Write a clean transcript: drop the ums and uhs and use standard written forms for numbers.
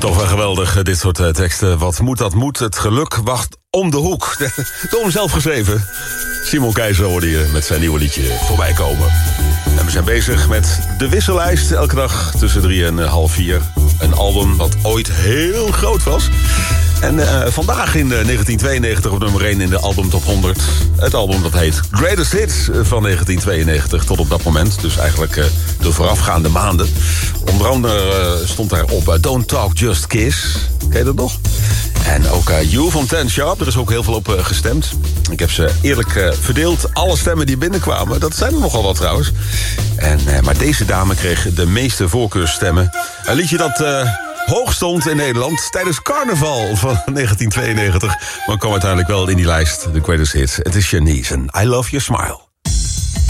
Toch wel geweldig, dit soort teksten. Wat moet, dat moet. Het geluk wacht om de hoek. Door hem zelf geschreven. Simon Keizer hoorde je met zijn nieuwe liedje voorbij komen. En we zijn bezig met de wissellijst. Elke dag tussen 3 en half 4. Een album dat ooit heel groot was. En vandaag in 1992 op nummer 1 in de album top 100. Het album dat heet Greatest Hits van 1992 tot op dat moment. Dus eigenlijk de voorafgaande maanden. Onder andere stond daarop Don't Talk Just Kiss. Ken je dat nog? En ook You van Ten Sharp, er is ook heel veel op gestemd. Ik heb ze eerlijk verdeeld. Alle stemmen die binnenkwamen, dat zijn er nogal wat trouwens. Maar deze dame kreeg de meeste voorkeursstemmen. Een liedje dat hoog stond in Nederland tijdens carnaval van 1992. Maar kwam uiteindelijk wel in die lijst, de Greatest Hits. Het is Shanice en I Love Your Smile.